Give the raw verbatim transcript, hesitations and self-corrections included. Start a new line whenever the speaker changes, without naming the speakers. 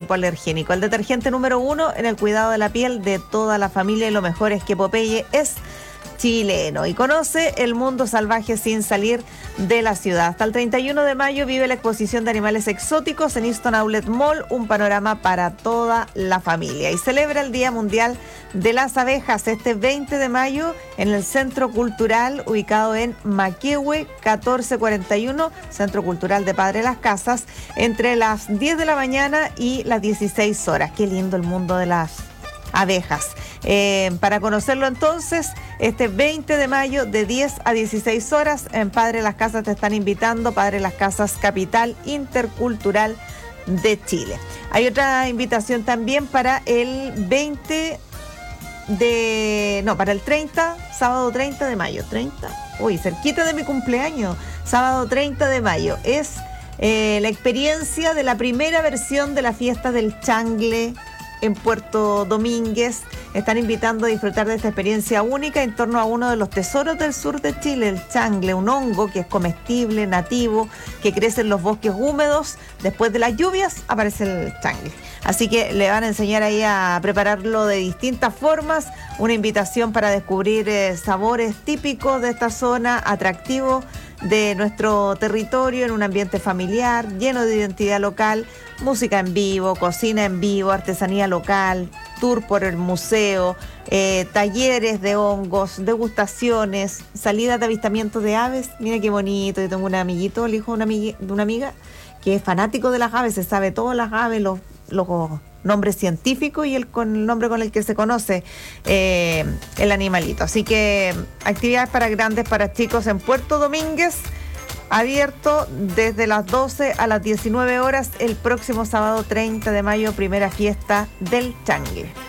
hipoalergénico. El detergente número uno en el cuidado de la piel de toda la familia, y lo mejor es que Popeye es chileno y conoce el mundo salvaje sin salir de la ciudad. Hasta el treinta y uno de mayo vive la exposición de animales exóticos en Easton Outlet Mall, un panorama para toda la familia. Y celebra el Día Mundial de las Abejas este veinte de mayo en el Centro Cultural ubicado en Maquehue catorce cuarenta y uno, Centro Cultural de Padre Las Casas, entre las diez de la mañana y las dieciséis horas. Qué lindo el mundo de las abejas. Eh, para conocerlo entonces, este veinte de mayo de diez a dieciséis horas en Padre Las Casas te están invitando, Padre Las Casas, capital intercultural de Chile. Hay otra invitación también para el veinte de... no, para el treinta, sábado treinta de mayo, treinta, uy, cerquita de mi cumpleaños, sábado treinta de mayo, es eh, la experiencia de la primera versión de la fiesta del Changle en Puerto Domínguez. Están invitando a disfrutar de esta experiencia única en torno a uno de los tesoros del sur de Chile, el changle, un hongo que es comestible, nativo, que crece en los bosques húmedos. Después de las lluvias aparece el changle. Así que le van a enseñar ahí a prepararlo de distintas formas. Una invitación para descubrir eh, sabores típicos de esta zona, atractivos de nuestro territorio, en un ambiente familiar, lleno de identidad local, música en vivo, cocina en vivo, artesanía local, tour por el museo, eh, talleres de hongos, degustaciones, salidas de avistamiento de aves. Mira qué bonito. Yo tengo un amiguito, el hijo de una amiga, de una amiga que es fanático de las aves, se sabe todas las aves, los, los nombres científicos y el, con el nombre con el que se conoce eh, el animalito. Así que actividades para grandes, para chicos en Puerto Domínguez, abierto desde las doce a las diecinueve horas el próximo sábado treinta de mayo, primera fiesta del changle.